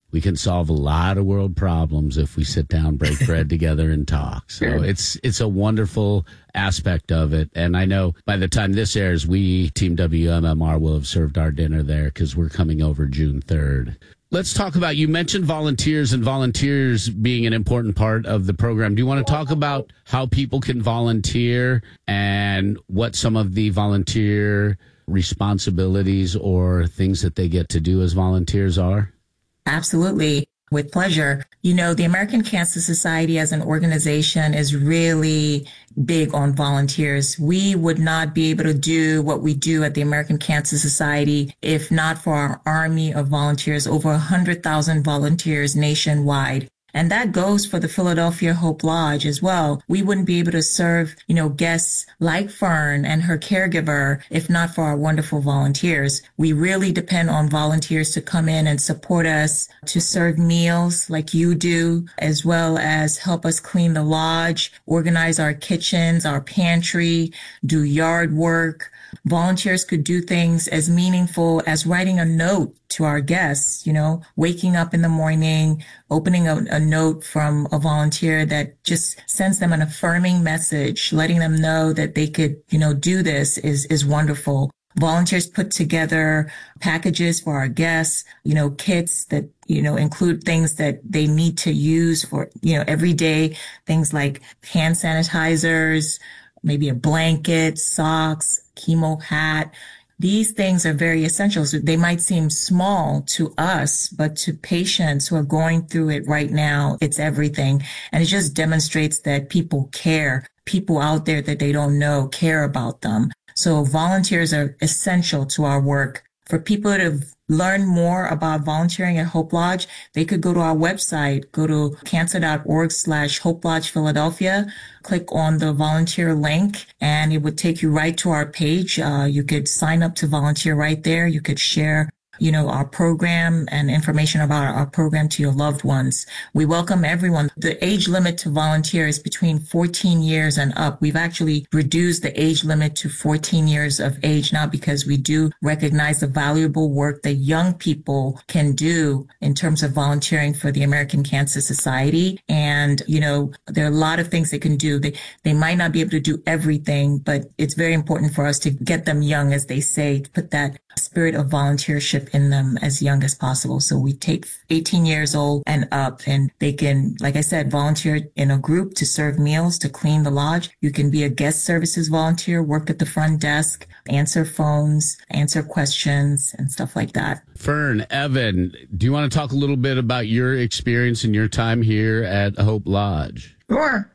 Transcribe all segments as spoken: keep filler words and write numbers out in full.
we can solve a lot of world problems if we sit down, break bread together, and talk. So it's it's a wonderful aspect of it. And I know by the time this airs, we, Team W M M R, will have served our dinner there because we're coming over June third. Let's talk about, you mentioned volunteers and volunteers being an important part of the program. Do you want to talk about how people can volunteer and what some of the volunteer responsibilities or things that they get to do as volunteers are? Absolutely. With pleasure. You know, the American Cancer Society as an organization is really big on volunteers. We would not be able to do what we do at the American Cancer Society if not for our army of volunteers, over one hundred thousand volunteers nationwide. And that goes for the Philadelphia Hope Lodge as well. We wouldn't be able to serve, you know, guests like Fern and her caregiver if not for our wonderful volunteers. We really depend on volunteers to come in and support us, to serve meals like you do, as well as help us clean the lodge, organize our kitchens, our pantry, do yard work. Volunteers could do things as meaningful as writing a note to our guests, you know, waking up in the morning, opening a, a note from a volunteer that just sends them an affirming message, letting them know that they could, you know, do this is, is wonderful. Volunteers put together packages for our guests, you know, kits that, you know, include things that they need to use for, you know, every day, things like hand sanitizers, maybe a blanket, socks, chemo hat. These things are very essential. So they might seem small to us, but to patients who are going through it right now, it's everything. And it just demonstrates that people care. People out there that they don't know care about them. So volunteers are essential to our work. For people to learn more about volunteering at Hope Lodge, they could go to our website, go to cancer.org slash Hope Lodge Philadelphia, click on the volunteer link, and it would take you right to our page. Uh, you could sign up to volunteer right there. You could share, you know, our program and information about our program to your loved ones. We welcome everyone. The age limit to volunteer is between fourteen years and up. We've actually reduced the age limit to fourteen years of age now because we do recognize the valuable work that young people can do in terms of volunteering for the American Cancer Society. And, you know, there are a lot of things they can do. They, they might not be able to do everything, but it's very important for us to get them young, as they say, to put that spirit of volunteership in them as young as possible. So we take eighteen years old and up, and they can, like I said, volunteer in a group to serve meals, to clean the lodge. You can be a guest services volunteer, work at the front desk, answer phones, answer questions, and stuff like that. Fern, Evan, do you want to talk a little bit about your experience and your time here at Hope Lodge? Sure.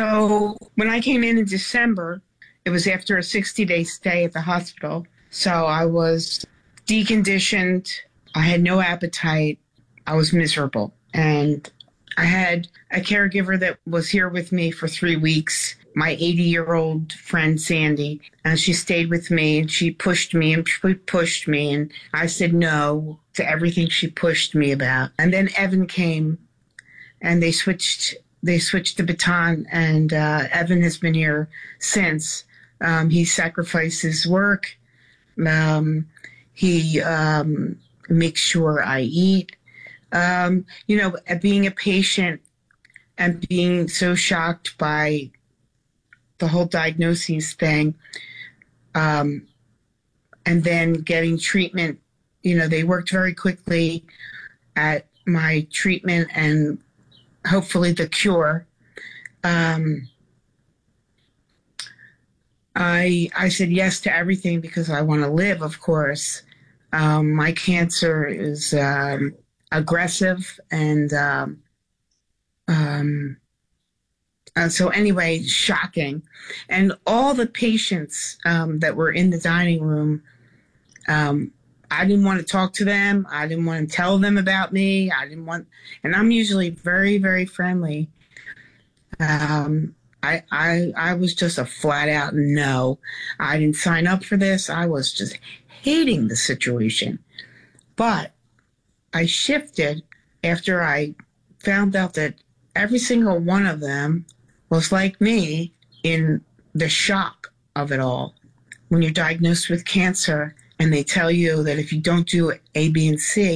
So when I came in in December, it was after a sixty-day stay at the hospital. So I was deconditioned. I had no appetite. I was miserable. And I had a caregiver that was here with me for three weeks, my eighty-year-old friend, Sandy. And she stayed with me, and she pushed me and she pushed me. And I said no to everything she pushed me about. And then Evan came, and they switched they switched the baton. And uh, Evan has been here since. Um, he sacrificed his work. Um, he um, makes sure I eat. Um, you know, being a patient and being so shocked by the whole diagnoses thing, um, and then getting treatment, you know, they worked very quickly at my treatment and hopefully the cure. Um, I I said yes to everything because I want to live, of course. Um, my cancer is um, aggressive, and um, um, uh, so anyway, shocking. And all the patients um, that were in the dining room, um, I didn't want to talk to them. I didn't want to tell them about me. I didn't want, and I'm usually very, very friendly. Um, I, I I was just a flat out no. I didn't sign up for this. I was just hating the situation. But I shifted after I found out that every single one of them was like me in the shock of it all. When you're diagnosed with cancer and they tell you that if you don't do A, B, and C,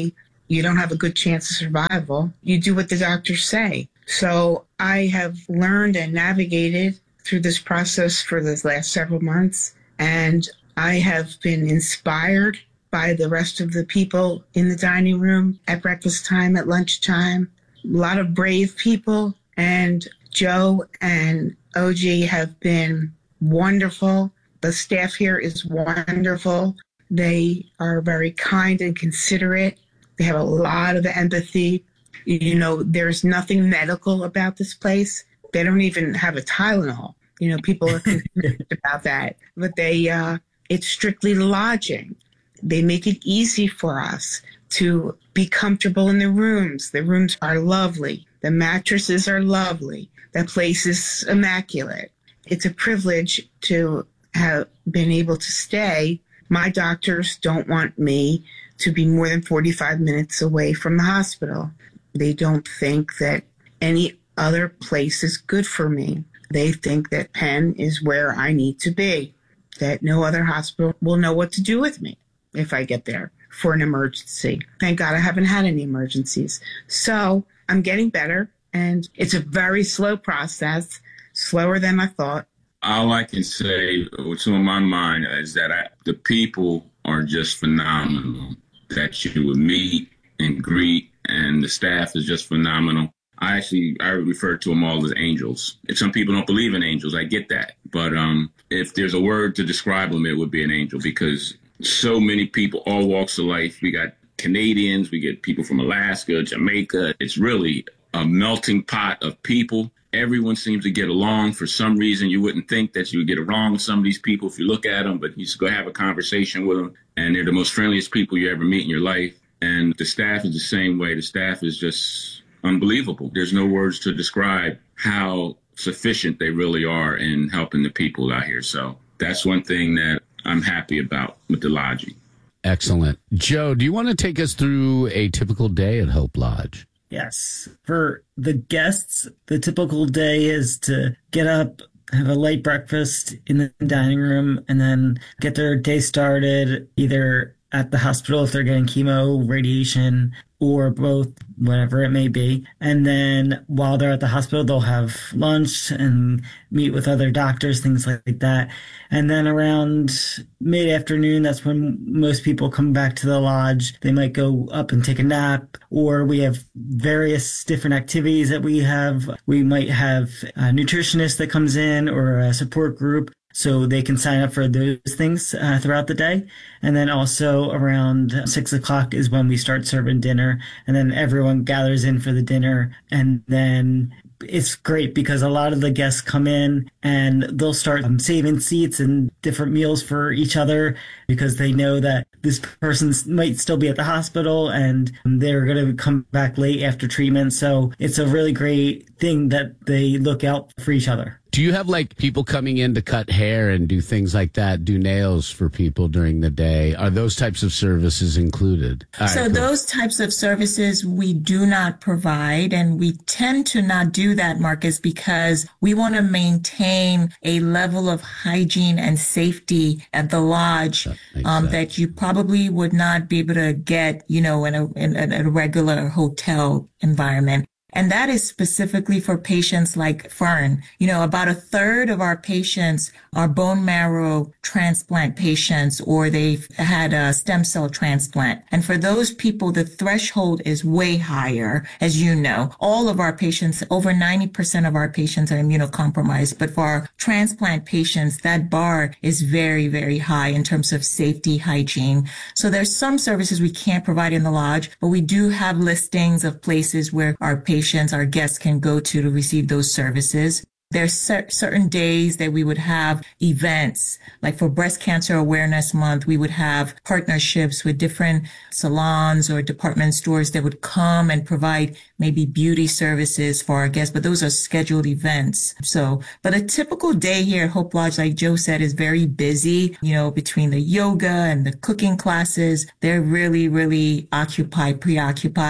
you don't have a good chance of survival. You do what the doctors say. So I have learned and navigated through this process for the last several months, and I have been inspired by the rest of the people in the dining room at breakfast time, at lunchtime. A lot of brave people, and Joe and O G have been wonderful. The staff here is wonderful. They are very kind and considerate. They have a lot of empathy. You know, there's nothing medical about this place. They don't even have a Tylenol. You know, people are concerned about that. But they, uh, it's strictly lodging. They make it easy for us to be comfortable in the rooms. The rooms are lovely. The mattresses are lovely. The place is immaculate. It's a privilege to have been able to stay. My doctors don't want me to be more than forty-five minutes away from the hospital. They don't think that any other place is good for me. They think that Penn is where I need to be, that no other hospital will know what to do with me if I get there for an emergency. Thank God I haven't had any emergencies. So I'm getting better, and it's a very slow process, slower than I thought. All I can say, what's on my mind, is that I, the people are just phenomenal that you would meet and greet, and the staff is just phenomenal. I actually, I refer to them all as angels. If some people don't believe in angels, I get that. But um, if there's a word to describe them, it would be an angel, because so many people, all walks of life. We got Canadians, we get people from Alaska, Jamaica. It's really a melting pot of people. Everyone seems to get along. For some reason, you wouldn't think that you would get along with some of these people if you look at them, but you just go have a conversation with them, and they're the most friendliest people you ever meet in your life. And the staff is the same way. The staff is just unbelievable. There's no words to describe how sufficient they really are in helping the people out here. So that's one thing that I'm happy about with the lodging. Excellent. Joe, do you want to take us through a typical day at Hope Lodge? Yes. For the guests, the typical day is to get up, have a light breakfast in the dining room, and then get their day started either at the hospital if they're getting chemo, radiation, or both, whatever it may be. And then while they're at the hospital, they'll have lunch and meet with other doctors, things like that. And then around mid-afternoon, that's when most people come back to the lodge. They might go up and take a nap, or we have various different activities that we have. We might have a nutritionist that comes in, or a support group, so they can sign up for those things uh, throughout the day. And then also around six o'clock is when we start serving dinner, and then everyone gathers in for the dinner. And then it's great because a lot of the guests come in and they'll start um, saving seats and different meals for each other, because they know that this person might still be at the hospital and they're going to come back late after treatment. So it's a really great thing that they look out for each other. Do you have like people coming in to cut hair and do things like that, do nails for people during the day? Are those types of services included? All so right, cool. Those types of services we do not provide, and we tend to not do that, Marcus, because we want to maintain a level of hygiene and safety at the lodge that, um, that you probably would not be able to get, you know, in a, in a regular hotel environment. And that is specifically for patients like Fern. You know, about a third of our patients are bone marrow transplant patients, or they've had a stem cell transplant. And for those people, the threshold is way higher. As you know, all of our patients, over ninety percent of our patients are immunocompromised. But for our transplant patients, that bar is very, very high in terms of safety, hygiene. So there's some services we can't provide in the lodge, but we do have listings of places where our patients Patients, our guests can go to to receive those services. There's cer- certain days that we would have events, like for Breast Cancer Awareness Month, we would have partnerships with different salons or department stores that would come and provide maybe beauty services for our guests, but those are scheduled events. So, but a typical day here at Hope Lodge, like Joe said, is very busy, you know, between the yoga and the cooking classes. They're really, really occupied, preoccupied.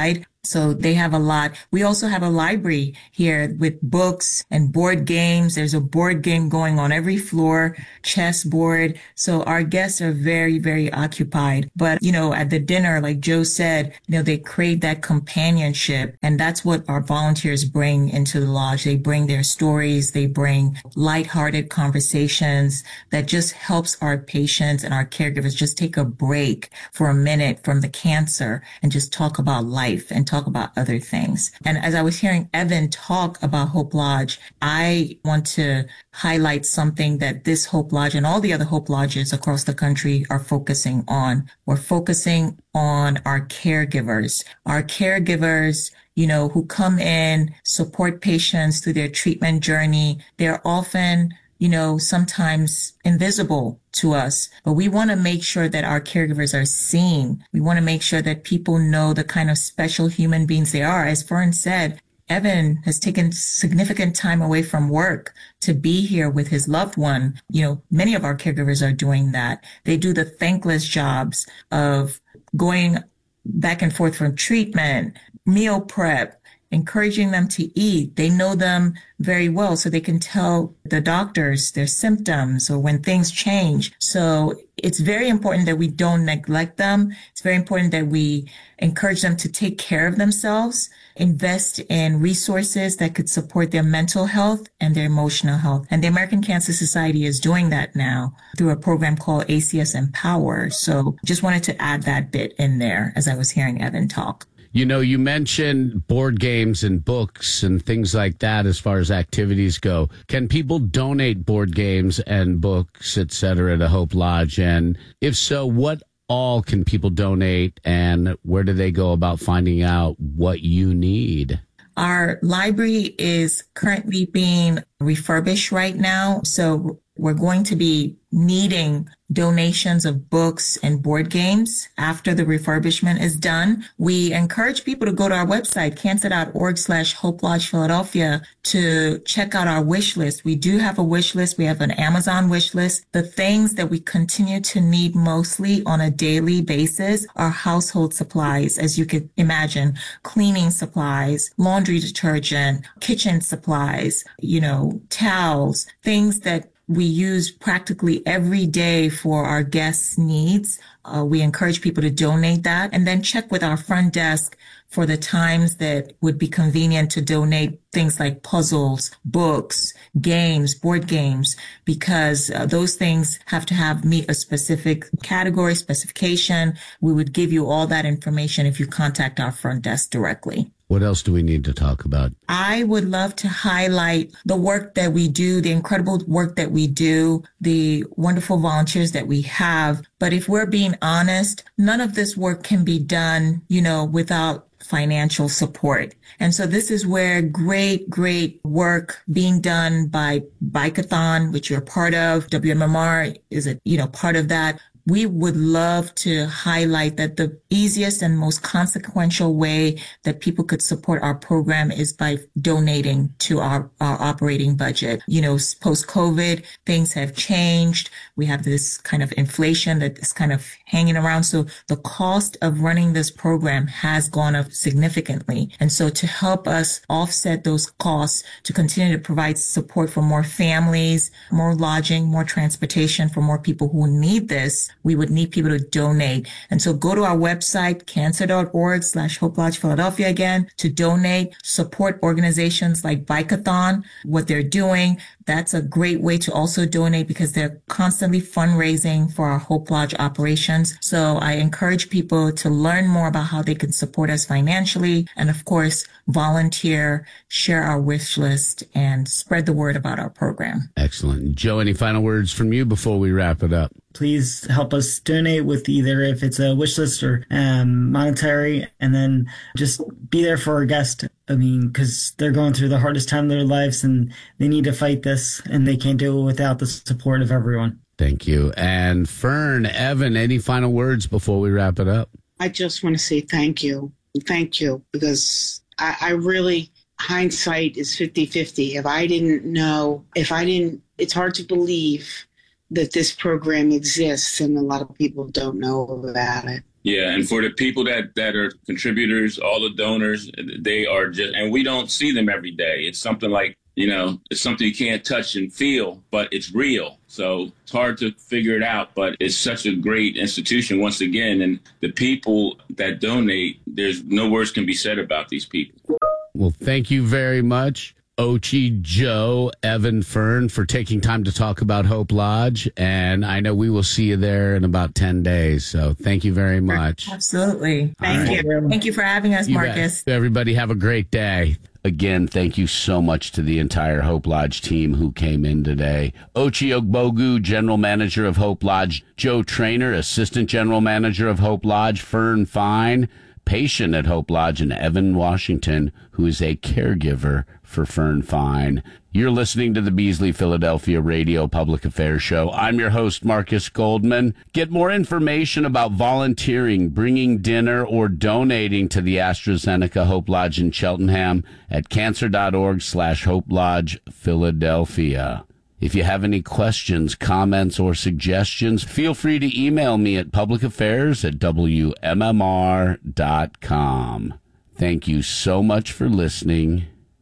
So they have a lot. We also have a library here with books and board games. There's a board game going on every floor, chessboard. So our guests are very, very occupied. But, you know, at the dinner, like Joe said, you know, they crave that companionship. And that's what our volunteers bring into the lodge. They bring their stories. They bring lighthearted conversations that just helps our patients and our caregivers just take a break for a minute from the cancer and just talk about life and talk about other things. And as I was hearing Evan talk about Hope Lodge, I want to highlight something that this Hope Lodge and all the other Hope Lodges across the country are focusing on. We're focusing on our caregivers, our caregivers, you know, who come in, support patients through their treatment journey. They're often, you know, sometimes invisible to us, but we want to make sure that our caregivers are seen. We want to make sure that people know the kind of special human beings they are. As Fern said, Evan has taken significant time away from work to be here with his loved one. You know, many of our caregivers are doing that. They do the thankless jobs of going back and forth from treatment, meal prep, encouraging them to eat. They know them very well, so they can tell the doctors their symptoms or when things change. So it's very important that we don't neglect them. It's very important that we encourage them to take care of themselves, invest in resources that could support their mental health and their emotional health. And the American Cancer Society is doing that now through a program called A C S Empower. So just wanted to add that bit in there as I was hearing Evan talk. You know, you mentioned board games and books and things like that as far as activities go. Can people donate board games and books, et cetera, to Hope Lodge? And if so, what all can people donate, and where do they go about finding out what you need? Our library is currently being refurbished right now. So we're going to be needing donations of books and board games after the refurbishment is done. We encourage people to go to our website, cancer.org slash Hope Lodge Philadelphia, to check out our wish list. We do have a wish list. We have an Amazon wish list. The things that we continue to need mostly on a daily basis are household supplies, as you could imagine, cleaning supplies, laundry detergent, kitchen supplies, you know, towels, things that we use practically every day for our guests' needs. Uh, we encourage people to donate that, and then check with our front desk for the times that would be convenient to donate things like puzzles, books, games, board games, because uh, those things have to have meet a specific category, specification. We would give you all that information if you contact our front desk directly. What else do we need to talk about? I would love to highlight the work that we do, the incredible work that we do, the wonderful volunteers that we have. But if we're being honest, none of this work can be done, you know, without financial support. And so this is where great, great work being done by Bikeathon, which you're part of. W M M R is a, you know, part of that. We would love to highlight that the easiest and most consequential way that people could support our program is by donating to our, our operating budget. You know, post-COVID, things have changed. We have this kind of inflation that is kind of hanging around. So the cost of running this program has gone up significantly. And so to help us offset those costs, to continue to provide support for more families, more lodging, more transportation for more people who need this, we would need people to donate. And so go to our website, cancer.org slash Hope Lodge Philadelphia again, to donate, support organizations like Bikeathon, what they're doing. That's a great way to also donate because they're constantly fundraising for our Hope Lodge operations. So I encourage people to learn more about how they can support us financially. And of course, volunteer, share our wish list, and spread the word about our program. Excellent. Joe, any final words from you before we wrap it up? Please help us donate with either if it's a wish list or um, monetary, and then just be there for our guest. I mean, because they're going through the hardest time of their lives and they need to fight this, and they can't do it without the support of everyone. Thank you. And Fern, Evan, any final words before we wrap it up? I just want to say thank you. Thank you, because I, I really, hindsight is fifty-fifty. If I didn't know, if I didn't, it's hard to believe that this program exists and a lot of people don't know about it. Yeah, and for the people that, that are contributors, all the donors, they are just, and we don't see them every day. It's something like, you know, it's something you can't touch and feel, but it's real. So it's hard to figure it out, but it's such a great institution once again. And the people that donate, there's no words can be said about these people. Well, thank you very much, Ochi, Joe, Evan, Fern, for taking time to talk about Hope Lodge. And I know we will see you there in about ten days. So thank you very much. Absolutely. Thank right. you. Thank you for having us, You Marcus. bet. Everybody have a great day. Again, thank you so much to the entire Hope Lodge team who came in today. Ochi Ogbogu, General Manager of Hope Lodge. Joe Trainer, Assistant General Manager of Hope Lodge. Fern Fine, patient at Hope Lodge. And Evan Washington, who is a caregiver for Fern Fine. You're listening to the Beasley Philadelphia Radio Public Affairs Show. I'm your host, Marcus Goldman. Get more information about volunteering, bringing dinner, or donating to the AstraZeneca Hope Lodge in Cheltenham at cancer.org slash Hope Lodge Philadelphia. If you have any questions, comments, or suggestions, feel free to email me at publicaffairs at w m m r dot com. Thank you so much for listening.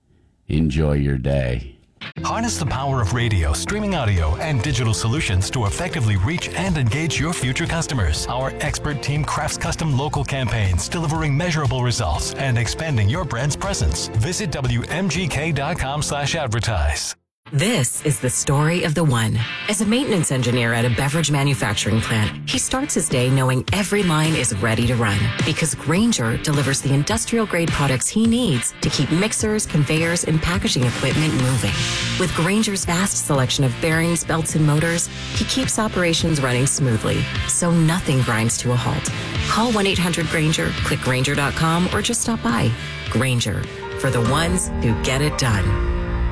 Enjoy your day. Harness the power of radio, streaming audio, and digital solutions to effectively reach and engage your future customers. Our expert team crafts custom local campaigns, delivering measurable results and expanding your brand's presence. Visit w m g k dot com slash advertise. This is the story of the one. As a maintenance engineer at a beverage manufacturing plant, he starts his day knowing every line is ready to run because Grainger delivers the industrial-grade products he needs to keep mixers, conveyors, and packaging equipment moving. With Grainger's vast selection of bearings, belts, and motors, he keeps operations running smoothly, so nothing grinds to a halt. Call one eight hundred Grainger, click Grainger dot com, or just stop by. Grainger, for the ones who get it done.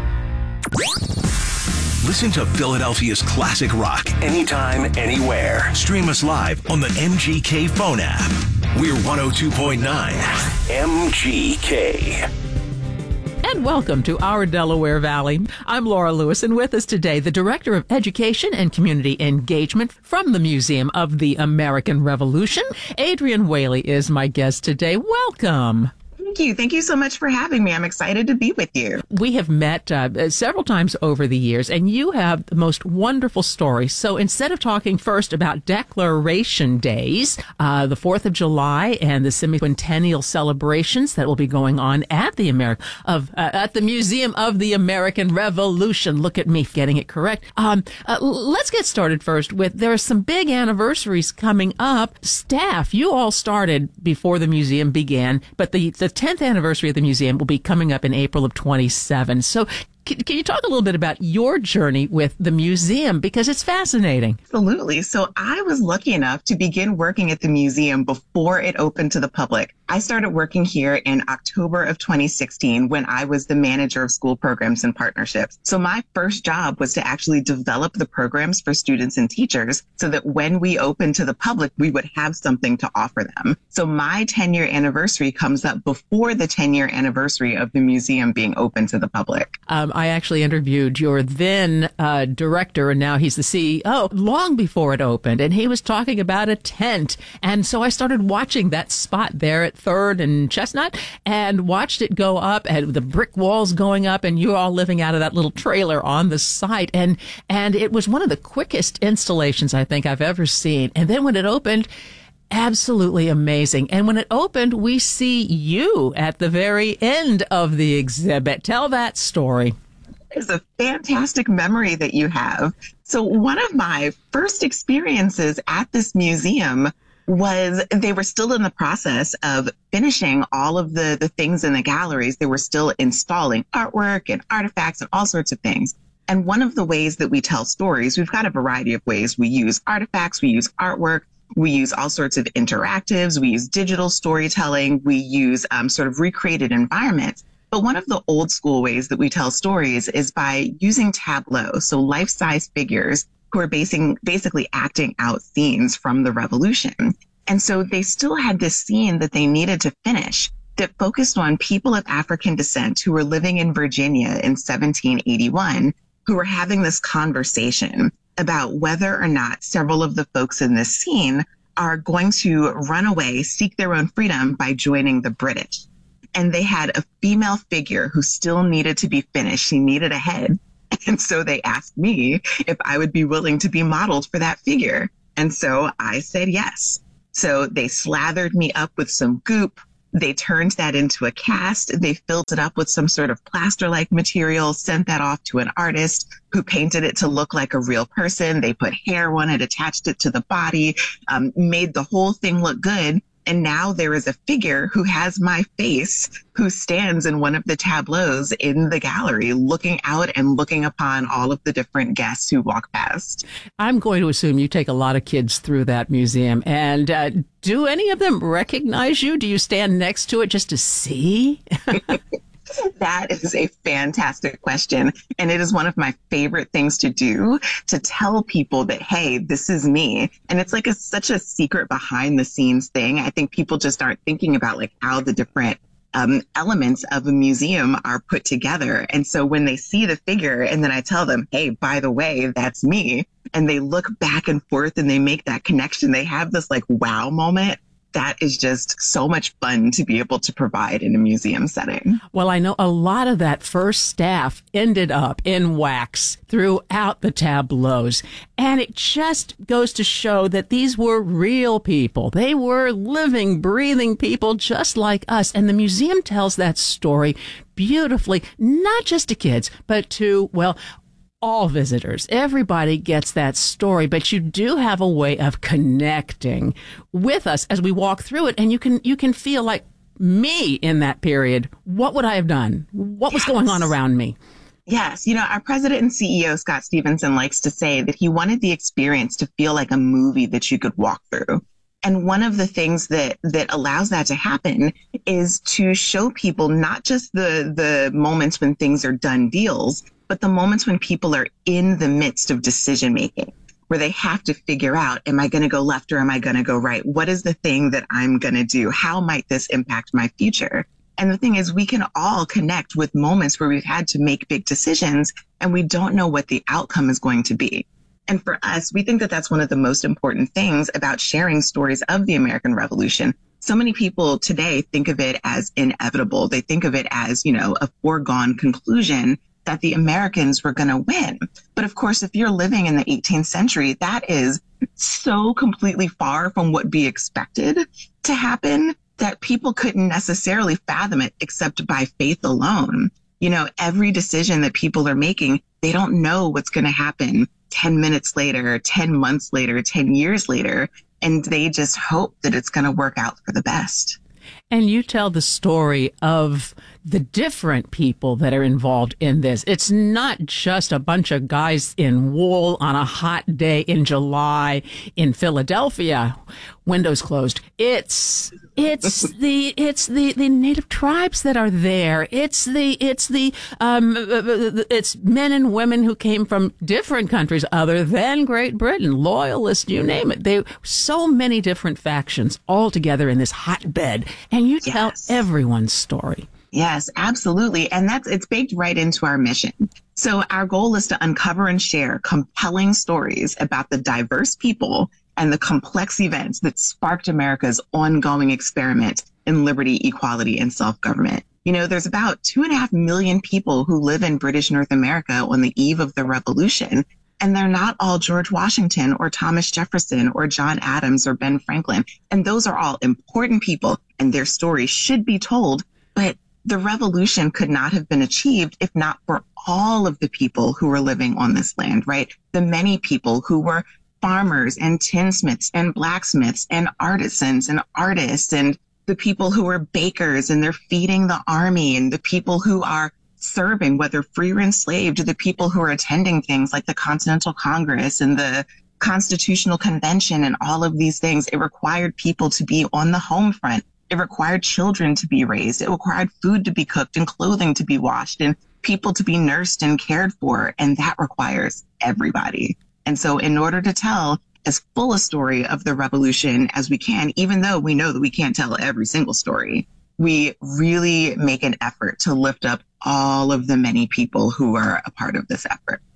Listen to Philadelphia's classic rock anytime, anywhere. Stream us live on the M G K phone app. We're one oh two point nine M G K. And welcome to our Delaware Valley. I'm Laura Lewis, and with us today, the Director of Education and Community Engagement from the Museum of the American Revolution. Adrienne Whaley is my guest today. Welcome. Thank you. Thank you so much for having me. I'm excited to be with you. We have met uh, several times over the years, and you have the most wonderful stories. So instead of talking first about Declaration Days, uh, the fourth of July, and the semi-quintennial celebrations that will be going on at the Ameri- of uh, at the Museum of the American Revolution. Look at me getting it correct. Um, uh, let's get started first with there are some big anniversaries coming up. Staff, you all started before the museum began, but the the tenth anniversary of the museum will be coming up in April of twenty-seven. So can, can you talk a little bit about your journey with the museum? Because it's fascinating. Absolutely. So I was lucky enough to begin working at the museum before it opened to the public. I started working here in October of twenty sixteen when I was the manager of school programs and partnerships. So my first job was to actually develop the programs for students and teachers so that when we opened to the public, we would have something to offer them. So my ten-year anniversary comes up before the ten-year anniversary of the museum being open to the public. Um, I actually interviewed your then uh, director, and now he's the C E O, long before it opened, and he was talking about a tent. And so I started watching that spot there at Third and Chestnut and watched it go up, and the brick walls going up, and you all living out of that little trailer on the site. And, and it was one of the quickest installations I think I've ever seen. And then when it opened, absolutely amazing. And when it opened, we see you at the very end of the exhibit. Tell that story. It's a fantastic memory that you have. So one of my first experiences at this museum was they were still in the process of finishing all of the, the things in the galleries. They were still installing artwork and artifacts and all sorts of things. And one of the ways that we tell stories, we've got a variety of ways. We use artifacts, we use artwork, we use all sorts of interactives, we use digital storytelling, we use um, sort of recreated environments. But one of the old school ways that we tell stories is by using tableau, so life-size figures who are basing, basically acting out scenes from the revolution. And so they still had this scene that they needed to finish that focused on people of African descent who were living in Virginia in seventeen eighty-one, who were having this conversation about whether or not several of the folks in this scene are going to run away, seek their own freedom by joining the British. And they had a female figure who still needed to be finished. She needed a head. And so they asked me if I would be willing to be modeled for that figure. And so I said yes. So they slathered me up with some goop. They turned that into a cast. They filled it up with some sort of plaster-like material, sent that off to an artist who painted it to look like a real person. They put hair on it, attached it to the body, um, made the whole thing look good. And now there is a figure who has my face, who stands in one of the tableaus in the gallery, looking out and looking upon all of the different guests who walk past. I'm going to assume you take a lot of kids through that museum. And uh, do any of them recognize you? Do you stand next to it just to see? That is a fantastic question. And it is one of my favorite things to do, to tell people that, hey, this is me. And it's like a, such a secret behind the scenes thing. I think people just aren't thinking about like how the different um, elements of a museum are put together. And so when they see the figure and then I tell them, hey, by the way, that's me. And they look back and forth and they make that connection. They have this like wow moment. That is just so much fun to be able to provide in a museum setting. Well, I know a lot of that first staff ended up in wax throughout the tableaus. And it just goes to show that these were real people. They were living, breathing people just like us. And the museum tells that story beautifully, not just to kids, but to, well, all visitors. Everybody gets that story, but you do have a way of connecting with us as we walk through it. And you can, you can feel like me in that period. What would I have done? What was yes. going on around me? Yes. You know, our president and C E O, Scott Stevenson, likes to say that he wanted the experience to feel like a movie that you could walk through. And one of the things that, that allows that to happen is to show people not just the, the moments when things are done deals, but the moments when people are in the midst of decision making, where they have to figure out, am I going to go left or am I going to go right? What is the thing that I'm going to do? How might this impact my future? And the thing is, we can all connect with moments where we've had to make big decisions and we don't know what the outcome is going to be. And for us, we think that that's one of the most important things about sharing stories of the American Revolution. So many people today think of it as inevitable. They think of it as, you know, a foregone conclusion that the Americans were going to win. But of course, if you're living in the eighteenth century, that is so completely far from what be expected to happen that people couldn't necessarily fathom it except by faith alone. You know, every decision that people are making, they don't know what's going to happen ten minutes later, ten months later, ten years later, and they just hope that it's going to work out for the best. And you tell the story of the different people that are involved in this. It's not just a bunch of guys in wool on a hot day in July in Philadelphia, windows closed. It's it's the it's the, the native tribes that are there. It's the it's the um it's men and women who came from different countries other than Great Britain, loyalists, you name it. They so many different factions all together in this hotbed, and you tell yes. everyone's story. Yes, absolutely. And that's, it's baked right into our mission. So our goal is to uncover and share compelling stories about the diverse people and the complex events that sparked America's ongoing experiment in liberty, equality, and self-government. You know, there's about two and a half million people who live in British North America on the eve of the revolution. And they're not all George Washington or Thomas Jefferson or John Adams or Ben Franklin. And those are all important people and their stories should be told. But the revolution could not have been achieved if not for all of the people who were living on this land, right? The many people who were farmers and tinsmiths and blacksmiths and artisans and artists, and the people who were bakers and they're feeding the army, and the people who are serving, whether free or enslaved, to the people who are attending things like the Continental Congress and the Constitutional Convention and all of these things. It required people to be on the home front. It required children to be raised. It required food to be cooked and clothing to be washed and people to be nursed and cared for. And that requires everybody. And so in order to tell as full a story of the revolution as we can, even though we know that we can't tell every single story, we really make an effort to lift up all of the many people who are a part of this effort.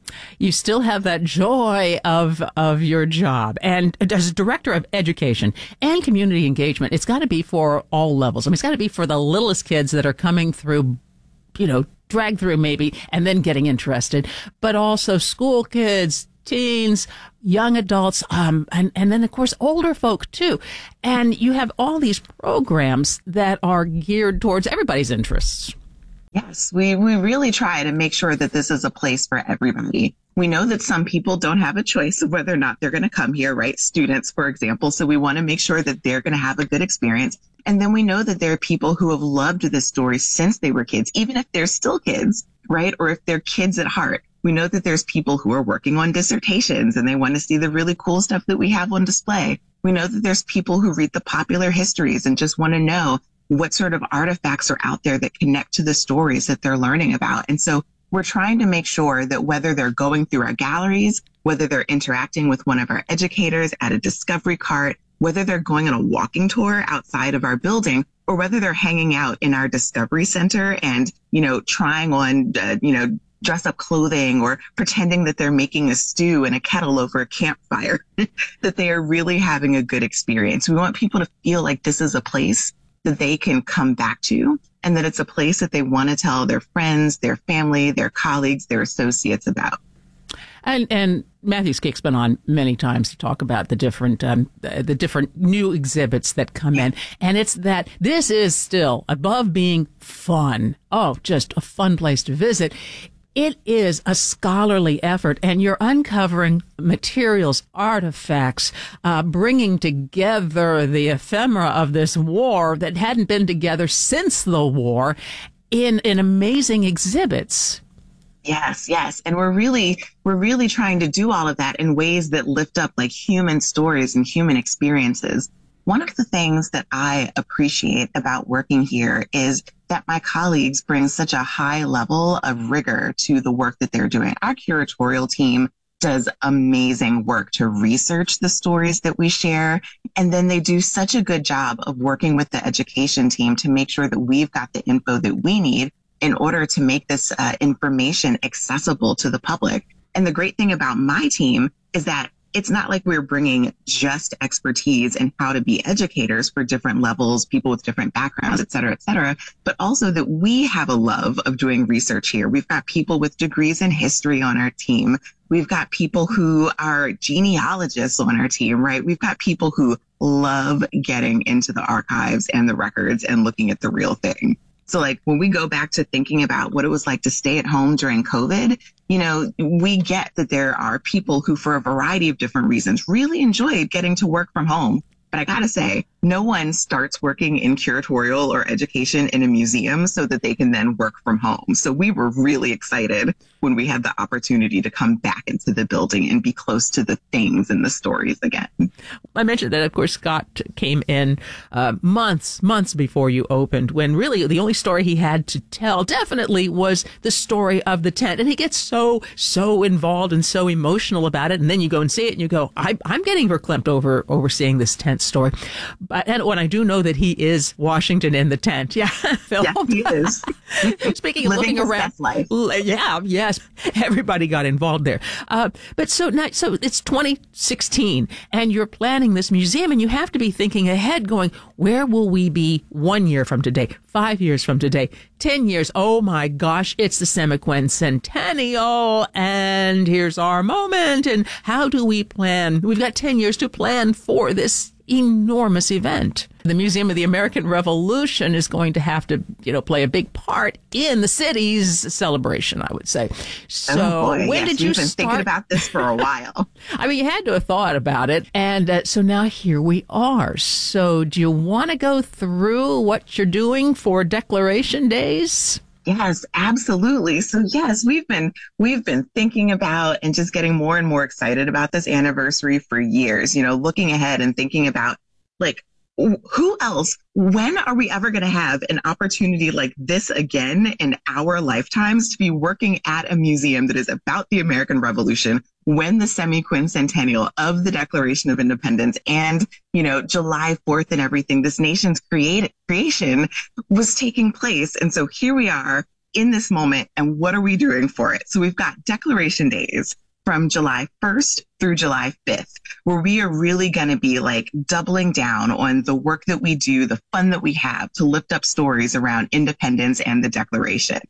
You still have that joy of of your job. And as director of education and community engagement, it's got to be for all levels. I mean, it's got to be for the littlest kids that are coming through, you know, dragged through maybe, and then getting interested, but also school kids, teens, young adults, um, and, and then, of course, older folk, too. And you have all these programs that are geared towards everybody's interests. Yes, we, we really try to make sure that this is a place for everybody. We know that some people don't have a choice of whether or not they're going to come here, right? Students, for example. So we want to make sure that they're going to have a good experience. And then we know that there are people who have loved this story since they were kids, even if they're still kids, right? Or if they're kids at heart. We know that there's people who are working on dissertations and they want to see the really cool stuff that we have on display. We know that there's people who read the popular histories and just want to know what sort of artifacts are out there that connect to the stories that they're learning about. And so we're trying to make sure that whether they're going through our galleries, whether they're interacting with one of our educators at a discovery cart, whether they're going on a walking tour outside of our building, or whether they're hanging out in our discovery center and, you know, trying on, uh, you know, dress up clothing or pretending that they're making a stew in a kettle over a campfire, that they are really having a good experience. We want people to feel like this is a place that they can come back to, and that it's a place that they want to tell their friends, their family, their colleagues, their associates about. And and Matthew Skick's been on many times to talk about the different um, the different new exhibits that come in, and it's that this is still above being fun. Oh, just a fun place to visit. It is a scholarly effort, and you're uncovering materials, artifacts, uh, bringing together the ephemera of this war that hadn't been together since the war in, in amazing exhibits. Yes, yes. And we're really, we're really trying to do all of that in ways that lift up like human stories and human experiences. One of the things that I appreciate about working here is that my colleagues bring such a high level of rigor to the work that they're doing. Our curatorial team does amazing work to research the stories that we share. And then they do such a good job of working with the education team to make sure that we've got the info that we need in order to make this uh, information accessible to the public. And the great thing about my team is that it's not like we're bringing just expertise in how to be educators for different levels, people with different backgrounds, et cetera, et cetera, but also that we have a love of doing research here. We've got people with degrees in history on our team. We've got people who are genealogists on our team, right? We've got people who love getting into the archives and the records and looking at the real thing. So like when we go back to thinking about what it was like to stay at home during COVID, you know, we get that there are people who, for a variety of different reasons, really enjoyed getting to work from home. But I gotta say, no one starts working in curatorial or education in a museum so that they can then work from home. So we were really excited when we had the opportunity to come back into the building and be close to the things and the stories again. I mentioned that, of course, Scott came in uh, months, months before you opened, when really the only story he had to tell definitely was the story of the tent. And he gets so, so involved and so emotional about it. And then you go and see it and you go, I, I'm getting verklempt over, over seeing this tent story. But and when I do know that he is Washington in the tent. Yeah, Phil. Yeah, he is. Speaking of Living looking his around. best life. Yeah, yes. Everybody got involved there. Uh, but so now, so it's twenty sixteen and you're planning this museum and you have to be thinking ahead going, where will we be one year from today, five years from today, ten years? Oh my gosh, it's the Semiquin Centennial and here's our moment. And how do we plan? We've got ten years to plan for this enormous event. The Museum of the American Revolution is going to have to, you know, play a big part in the city's celebration, I would say. So oh boy, when yes, did you we've been start thinking about this for a while? I mean, you had to have thought about it. And uh, so now here we are. So do you want to go through what you're doing for Declaration Days? Yes, absolutely. So yes, we've been we've been thinking about and just getting more and more excited about this anniversary for years, you know, looking ahead and thinking about like, who else, when are we ever going to have an opportunity like this again in our lifetimes to be working at a museum that is about the American Revolution when the semi-quincentennial of the Declaration of Independence and, you know, July fourth and everything, this nation's create, creation was taking place. And so here we are in this moment and what are we doing for it? So we've got Declaration Days from July first through July fifth, where we are really going to be like doubling down on the work that we do, the fun that we have to lift up stories around independence and the Declaration.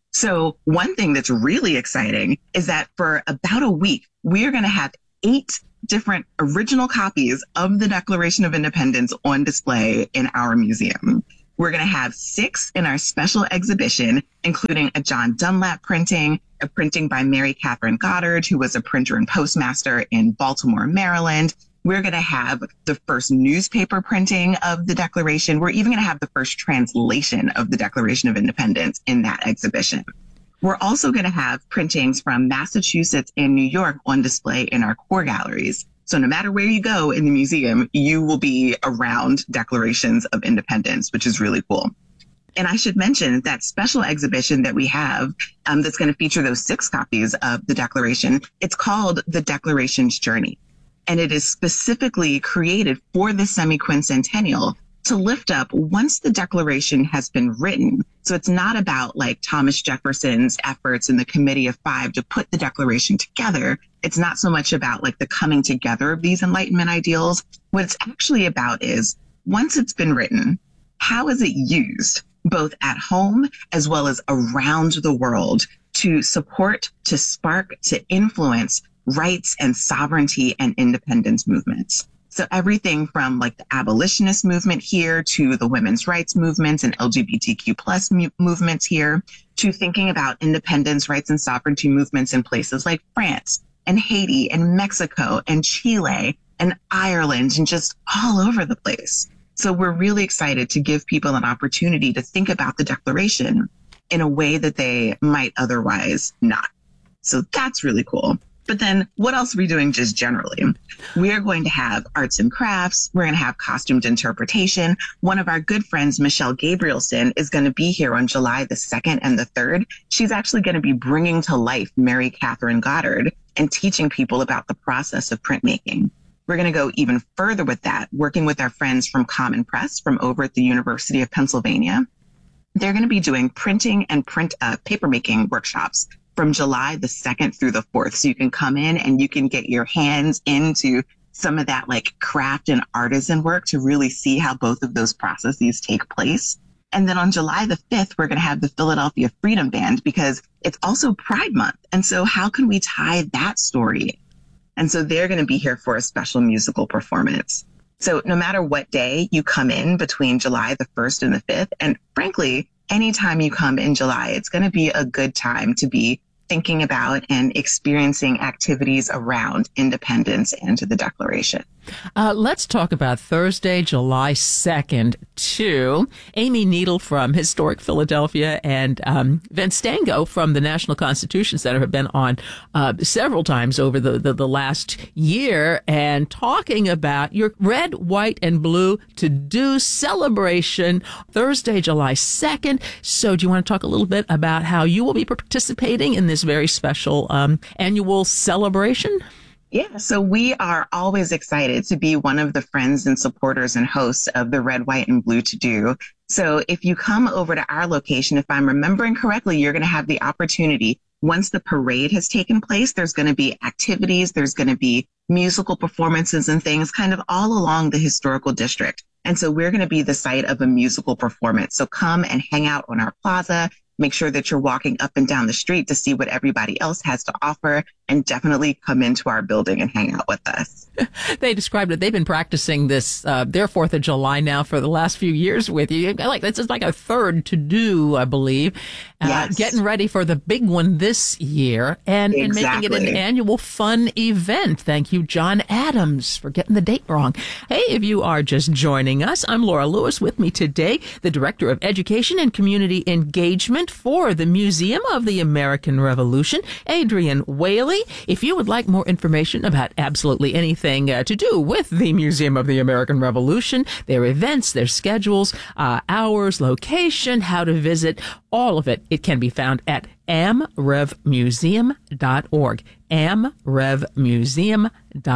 So one thing that's really exciting is that for about a week, we are going to have eight different original copies of the Declaration of Independence on display in our museum. We're going to have six in our special exhibition, including a John Dunlap printing, a printing by Mary Catherine Goddard, who was a printer and postmaster in Baltimore, Maryland. We're going to have the first newspaper printing of the Declaration. We're even going to have the first translation of the Declaration of Independence in that exhibition. We're also going to have printings from Massachusetts and New York on display in our core galleries. So no matter where you go in the museum, you will be around Declarations of Independence, which is really cool. And I should mention that special exhibition that we have um, that's going to feature those six copies of the Declaration. It's called The Declaration's Journey. And it is specifically created for the semi-quincentennial to lift up once the Declaration has been written. So it's not about like Thomas Jefferson's efforts in the Committee of Five to put the Declaration together. It's not so much about like the coming together of these Enlightenment ideals. What it's actually about is once it's been written, how is it used both at home as well as around the world to support, to spark, to influence rights and sovereignty and independence movements. So everything from like the abolitionist movement here to the women's rights movements and L G B T Q plus mu- movements here to thinking about independence, rights and sovereignty movements in places like France and Haiti and Mexico and Chile and Ireland and just all over the place. So we're really excited to give people an opportunity to think about the Declaration in a way that they might otherwise not. So that's really cool. But then what else are we doing just generally? We are going to have arts and crafts. We're going to have costumed interpretation. One of our good friends, Michelle Gabrielson, is going to be here on July the second and the third. She's actually going to be bringing to life Mary Catherine Goddard and teaching people about the process of printmaking. We're going to go even further with that, working with our friends from Common Press from over at the University of Pennsylvania. They're going to be doing printing and print uh, papermaking workshops from July the second through the fourth. So you can come in and you can get your hands into some of that like craft and artisan work to really see how both of those processes take place. And then on July the fifth, we're going to have the Philadelphia Freedom Band because it's also Pride Month. And so how can we tie that story? And so they're going to be here for a special musical performance. So no matter what day you come in between July the first and the fifth, and frankly, anytime you come in July, it's going to be a good time to be thinking about and experiencing activities around independence and the Declaration. Uh, let's talk about Thursday, July second, too. Amy Needle from Historic Philadelphia and um, Vince Stango from the National Constitution Center have been on uh, several times over the, the, the last year and talking about your red, white, and blue to-do celebration Thursday, July second. So do you want to talk a little bit about how you will be participating in this very special um, annual celebration? Yeah, so we are always excited to be one of the friends and supporters and hosts of the Red, White, and Blue To Do. So if you come over to our location, if I'm remembering correctly, you're going to have the opportunity. Once the parade has taken place, there's going to be activities, there's going to be musical performances and things kind of all along the historical district. And so we're going to be the site of a musical performance. So come and hang out on our plaza. Make sure that you're walking up and down the street to see what everybody else has to offer, and definitely come into our building and hang out with us. They described it. They've been practicing this, uh, their fourth of July now for the last few years with you. Like, this is like a third to do, I believe. Uh, yes. Getting ready for the big one this year and, exactly. and making it an annual fun event. Thank you, John Adams, for getting the date wrong. Hey, if you are just joining us, I'm Laura Lewis. With me today, the Director of Education and Community Engagement for the Museum of the American Revolution, Adrienne Whaley. If you would like more information about absolutely anything uh, to do with the Museum of the American Revolution, their events, their schedules, uh, hours, location, how to visit, all of it, it can be found at am rev museum dot org, am rev museum dot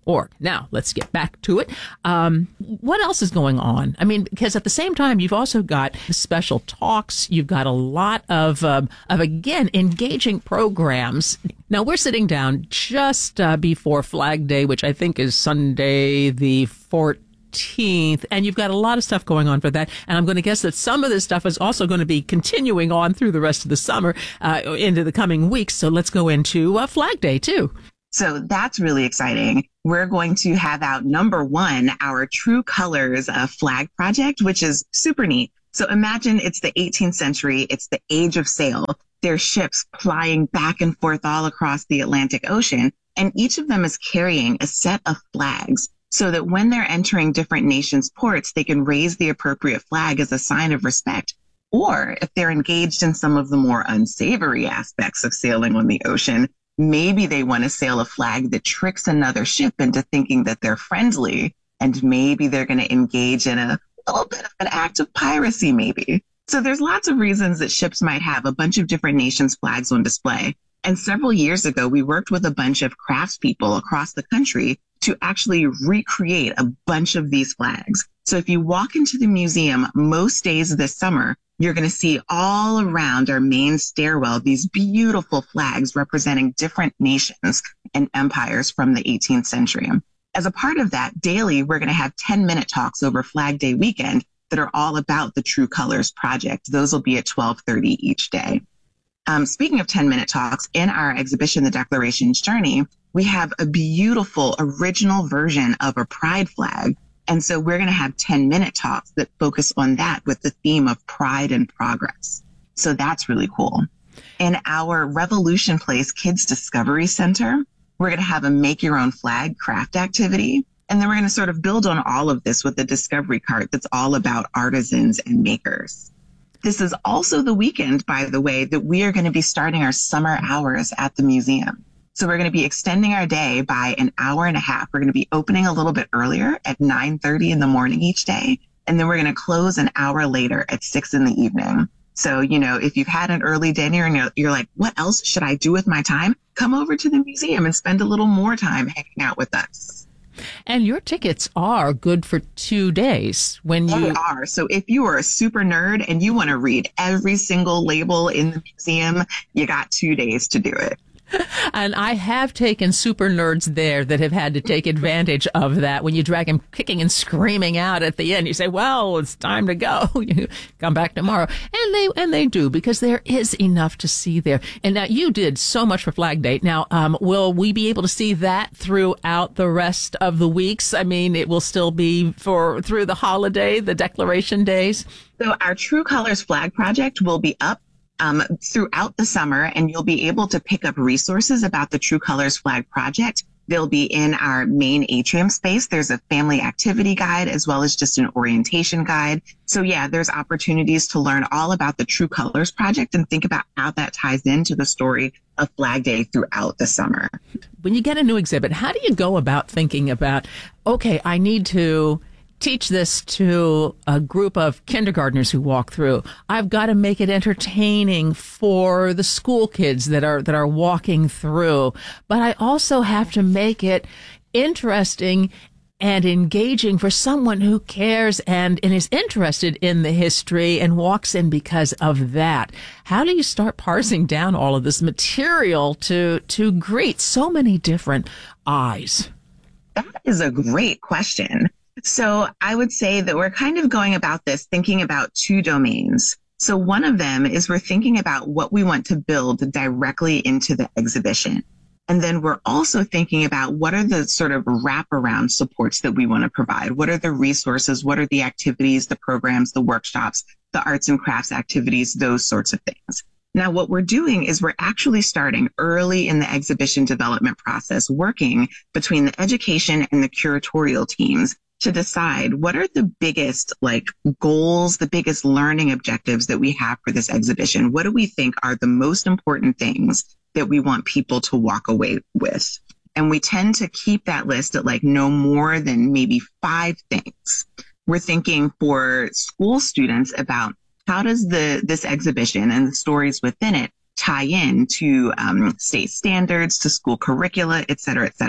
org. Now, let's get back to it. Um, what else is going on? I mean, because at the same time, you've also got special talks. You've got a lot of, um, of again, engaging programs. Now, we're sitting down just uh, before Flag Day, which I think is Sunday the fourteenth. And you've got a lot of stuff going on for that. And I'm going to guess that some of this stuff is also going to be continuing on through the rest of the summer, uh, into the coming weeks. So let's go into uh, Flag Day, too. So that's really exciting. We're going to have out number one, our True Colors uh, flag project, which is super neat. So imagine it's the eighteenth century. It's the age of sail. There's ships plying back and forth all across the Atlantic Ocean. And each of them is carrying a set of flags so that when they're entering different nations' ports, they can raise the appropriate flag as a sign of respect. Or if they're engaged in some of the more unsavory aspects of sailing on the ocean, maybe they want to sail a flag that tricks another ship into thinking that they're friendly, and maybe they're going to engage in a little bit of an act of piracy, maybe. So there's lots of reasons that ships might have a bunch of different nations' flags on display. And several years ago, we worked with a bunch of craftspeople across the country to actually recreate a bunch of these flags. So if you walk into the museum most days this summer, you're going to see all around our main stairwell these beautiful flags representing different nations and empires from the eighteenth century. As a part of that, daily, we're going to have ten-minute talks over Flag Day weekend that are all about the True Colors project. Those will be at twelve thirty each day. Um, speaking of ten-minute talks, in our exhibition, The Declaration's Journey, we have a beautiful original version of a pride flag. And so we're going to have ten-minute talks that focus on that with the theme of pride and progress. So that's really cool. In our Revolution Place Kids Discovery Center, we're going to have a make-your-own flag craft activity. And then we're going to sort of build on all of this with the Discovery Cart that's all about artisans and makers. This is also the weekend, by the way, that we are going to be starting our summer hours at the museum. So we're going to be extending our day by an hour and a half. We're going to be opening a little bit earlier at nine thirty in the morning each day. And then we're going to close an hour later at six in the evening. So, you know, if you've had an early dinner and you're, you're like, what else should I do with my time? Come over to the museum and spend a little more time hanging out with us. And your tickets are good for two days when you They are. So if you are a super nerd and you want to read every single label in the museum, you got two days to do it. And I have taken super nerds there that have had to take advantage of that. When you drag them kicking and screaming out at the end, you say, well, it's time to go. You come back tomorrow. And they and they do, because there is enough to see there. And now you did so much for Flag Day. Now, um, will we be able to see that throughout the rest of the weeks? I mean, it will still be for through the holiday, the Declaration Days? So our True Colors Flag Project will be up Um, throughout the summer, and you'll be able to pick up resources about the True Colors Flag Project. They'll be in our main atrium space. There's a family activity guide as well as just an orientation guide. So yeah, there's opportunities to learn all about the True Colors Project and think about how that ties into the story of Flag Day throughout the summer. When you get a new exhibit, how do you go about thinking about, okay, I need to teach this to a group of kindergartners who walk through. I've got to make it entertaining for the school kids that are that are walking through. But I also have to make it interesting and engaging for someone who cares and, and is interested in the history and walks in because of that. How do you start parsing down all of this material to to greet so many different eyes? That is a great question. So I would say that we're kind of going about this thinking about two domains. So one of them is we're thinking about what we want to build directly into the exhibition. And then we're also thinking about what are the sort of wraparound supports that we want to provide? What are the resources? What are the activities, the programs, the workshops, the arts and crafts activities, those sorts of things? Now, what we're doing is we're actually starting early in the exhibition development process, working between the education and the curatorial teams to decide what are the biggest like goals, the biggest learning objectives that we have for this exhibition. What do we think are the most important things that we want people to walk away with? And we tend to keep that list at like no more than maybe five things. We're thinking for school students about how does the this exhibition and the stories within it tie in to um, state standards, to school curricula, et cetera, et cetera.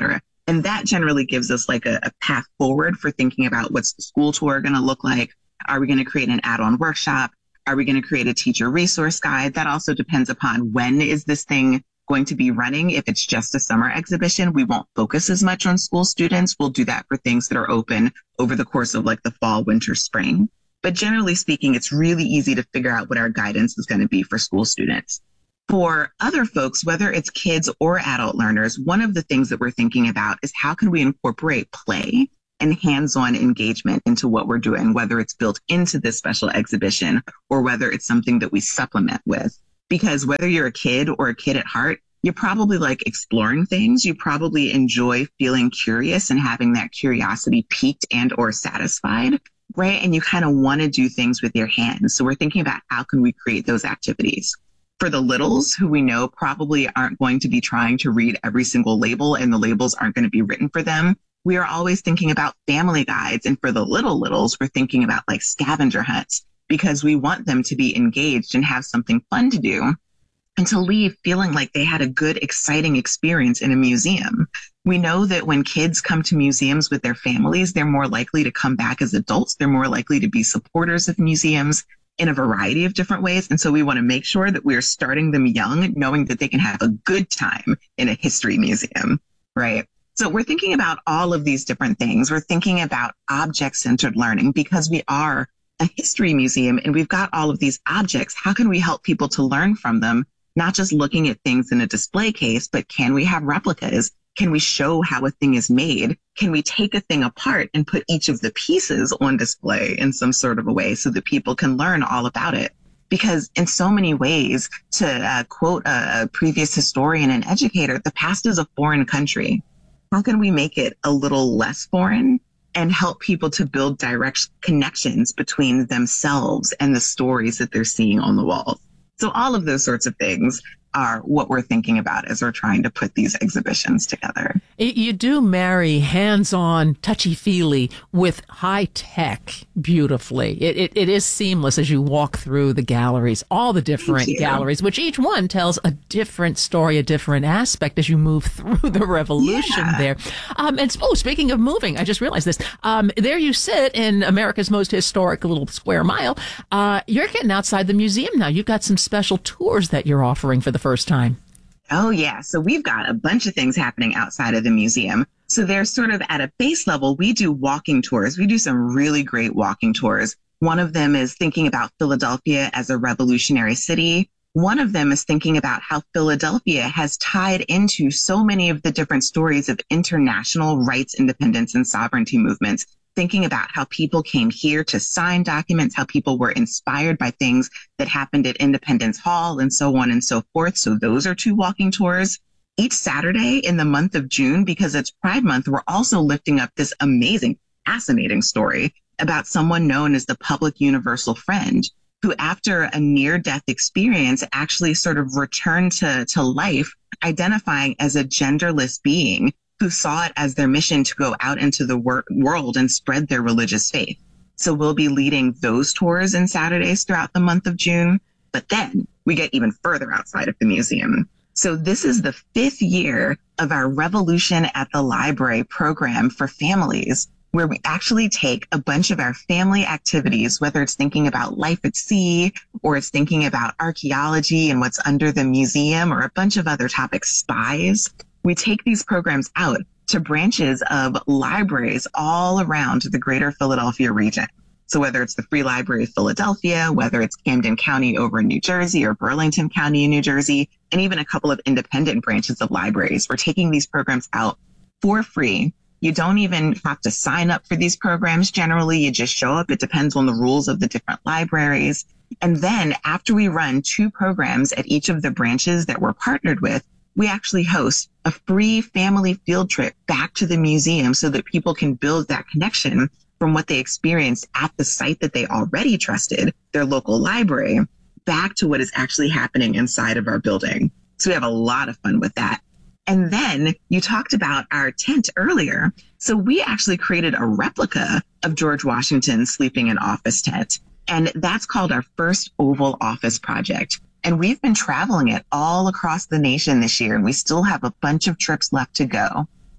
And that generally gives us like a, a path forward for thinking about what's the school tour going to look like. Are we going to create an add-on workshop? Are we going to create a teacher resource guide? That also depends upon when is this thing going to be running. If it's just a summer exhibition, we won't focus as much on school students. We'll do that for things that are open over the course of like the fall, winter, spring. But generally speaking, it's really easy to figure out what our guidance is going to be for school students. For other folks, whether it's kids or adult learners, one of the things that we're thinking about is how can we incorporate play and hands-on engagement into what we're doing, whether it's built into this special exhibition or whether it's something that we supplement with. Because whether you're a kid or a kid at heart, you probably like exploring things. You probably enjoy feeling curious and having that curiosity piqued and or satisfied, right? And you kind of want to do things with your hands. So we're thinking about how can we create those activities. For the littles, who we know probably aren't going to be trying to read every single label and the labels aren't going to be written for them, we are always thinking about family guides. And for the little littles, we're thinking about like scavenger hunts because we want them to be engaged and have something fun to do and to leave feeling like they had a good, exciting experience in a museum. We know that when kids come to museums with their families, they're more likely to come back as adults. They're more likely to be supporters of museums in a variety of different ways. And so we want to make sure that we're starting them young, knowing that they can have a good time in a history museum, right? So we're thinking about all of these different things. We're thinking about object-centered learning because we are a history museum and we've got all of these objects. How can we help people to learn from them? Not just looking at things in a display case, but can we have replicas? Can we show how a thing is made? Can we take a thing apart and put each of the pieces on display in some sort of a way so that people can learn all about it? Because in so many ways, to uh, quote a, a previous historian and educator, the past is a foreign country. How can we make it a little less foreign and help people to build direct connections between themselves and the stories that they're seeing on the walls? So all of those sorts of things are what we're thinking about as we're trying to put these exhibitions together. You do marry hands-on, touchy-feely with high-tech beautifully. It, it, it is seamless as you walk through the galleries, all the different galleries, which each one tells a different story, a different aspect as you move through the revolution yeah. there. Um, and oh, speaking of moving, I just realized this. Um, there you sit in America's most historic little square mile. Uh, you're getting outside the museum now. You've got some special tours that you're offering for the first time. Oh, yeah. So we've got a bunch of things happening outside of the museum. So they're sort of at a base level. We do walking tours. We do some really great walking tours. One of them is thinking about Philadelphia as a revolutionary city. One of them is thinking about how Philadelphia has tied into so many of the different stories of international rights, independence, and sovereignty movements. Thinking about how people came here to sign documents, how people were inspired by things that happened at Independence Hall and so on and so forth. So those are two walking tours. Each Saturday in the month of June, because it's Pride Month, we're also lifting up this amazing, fascinating story about someone known as the Public Universal Friend, who after a near-death experience actually sort of returned to, to life, identifying as a genderless being who saw it as their mission to go out into the wor- world and spread their religious faith. So we'll be leading those tours and Saturdays throughout the month of June. But then we get even further outside of the museum. So this is the fifth year of our Revolution at the Library program for families, where we actually take a bunch of our family activities, whether it's thinking about life at sea, or it's thinking about archaeology and what's under the museum, or a bunch of other topics, spies. We take these programs out to branches of libraries all around the greater Philadelphia region. So whether it's the Free Library of Philadelphia, whether it's Camden County over in New Jersey or Burlington County in New Jersey, and even a couple of independent branches of libraries, we're taking these programs out for free. You don't even have to sign up for these programs. Generally, you just show up. It depends on the rules of the different libraries. And then after we run two programs at each of the branches that we're partnered with, we actually host a free family field trip back to the museum so that people can build that connection from what they experienced at the site that they already trusted, their local library, back to what is actually happening inside of our building. So we have a lot of fun with that. And then you talked about our tent earlier. So we actually created a replica of George Washington's sleeping in office tent. And that's called our first Oval Office project. And we've been traveling it all across the nation this year, and we still have a bunch of trips left to go.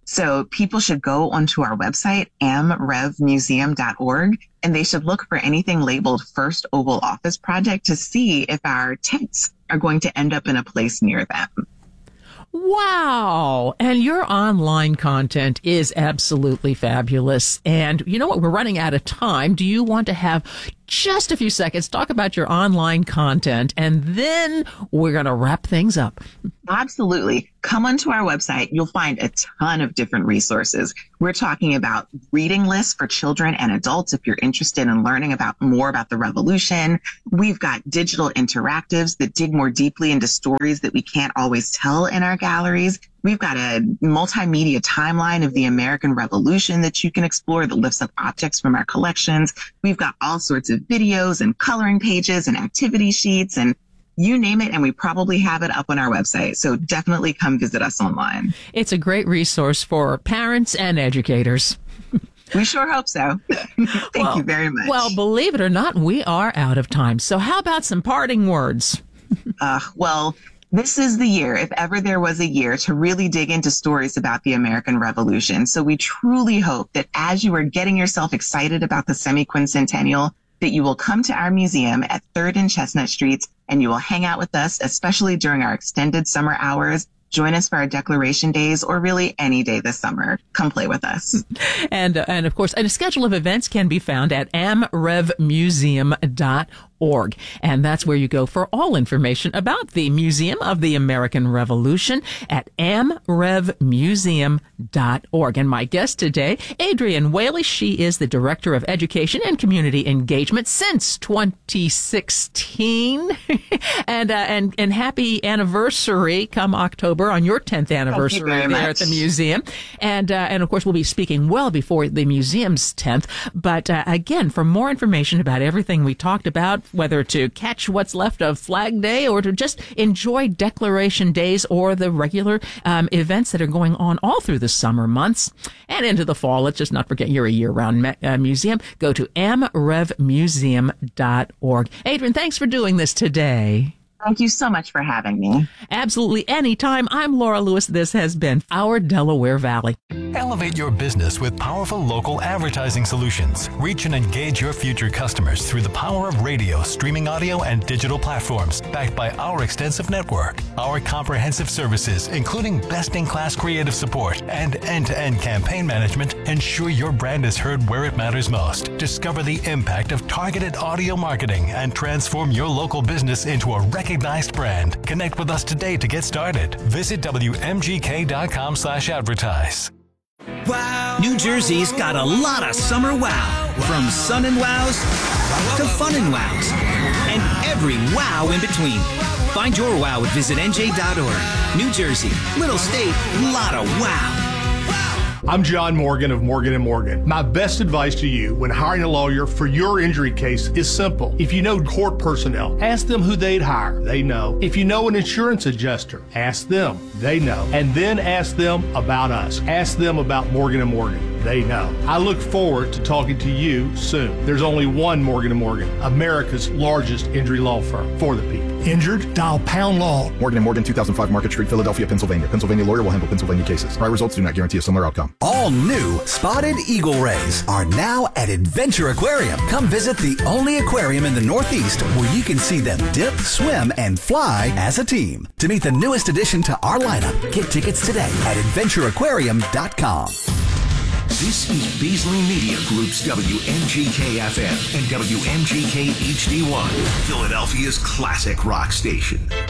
So people should go onto our website, am rev museum dot org, and they should look for anything labeled First Oval Office Project to see if our tents are going to end up in a place near them. Wow. And your online content is absolutely fabulous. And you know what? We're running out of time. Do you want to have just a few seconds, talk about your online content, and then we're going to wrap things up? Absolutely. Come onto our website. You'll find a ton of different resources. We're talking about reading lists for children and adults if you're interested in learning about more about the revolution. We've got digital interactives that dig more deeply into stories that we can't always tell in our galleries. We've got a multimedia timeline of the American Revolution that you can explore that lifts up objects from our collections. We've got all sorts of videos and coloring pages and activity sheets and you name it, and we probably have it up on our website. So definitely come visit us online. It's a great resource for parents and educators. We sure hope so. Thank well, you very much. Well, believe it or not, we are out of time. So how about some parting words? uh, well, this is the year, if ever there was a year, to really dig into stories about the American Revolution. So we truly hope that as you are getting yourself excited about the semi-quincentennial, that you will come to our museum at third and Chestnut Streets and you will hang out with us, especially during our extended summer hours. Join us for our Declaration Days or really any day this summer. Come play with us. And, uh, and of course, and a schedule of events can be found at am rev museum dot org. And that's where you go for all information about the Museum of the American Revolution at am rev museum dot org. And my guest today, Adrienne Whaley, she is the Director of Education and Community Engagement since twenty sixteen. and, uh, and, and happy anniversary come October on your tenth anniversary there much. at the museum. And, uh, and of course, we'll be speaking well before the museum's tenth. But, uh, again, for more information about everything we talked about, whether to catch what's left of Flag Day or to just enjoy Declaration Days or the regular um, events that are going on all through the summer months and into the fall. Let's just not forget you're a year-round me- uh, museum. Go to am rev museum dot org. Adrienne, thanks for doing this today. Thank you so much for having me. Absolutely anytime. I'm Laura Lewis. This has been Our Delaware Valley. Elevate your business with powerful local advertising solutions. Reach and engage your future customers through the power of radio, streaming audio, and digital platforms, backed by our extensive network. Our comprehensive services, including best-in-class creative support and end-to-end campaign management, ensure your brand is heard where it matters most. Discover the impact of targeted audio marketing and transform your local business into a recognized brand. Connect with us today to get started. Visit W M G K dot com slash advertise. Wow. New Jersey's got a lot of summer wow. From sun and wows to fun and wows. And every wow in between. Find your wow at visit N J dot org. New Jersey, little state, lot of wow. I'm John Morgan of Morgan and Morgan. My best advice to you when hiring a lawyer for your injury case is simple. If you know court personnel, ask them who they'd hire. They know. If you know an insurance adjuster, ask them. They know. And then ask them about us. Ask them about Morgan and Morgan. They know. I look forward to talking to you soon. There's only one Morgan and Morgan, America's largest injury law firm for the people. Injured? Dial Pound Law. Morgan and Morgan, two thousand five Market Street, Philadelphia, Pennsylvania. Pennsylvania lawyer will handle Pennsylvania cases. Prior results do not guarantee a similar outcome. All new spotted eagle rays are now at Adventure Aquarium. Come visit the only aquarium in the Northeast where you can see them dip, swim, and fly as a team. To meet the newest addition to our lineup, get tickets today at adventure aquarium dot com. This is Beasley Media Group's W M G K F M and W M G K H D one, Philadelphia's classic rock station.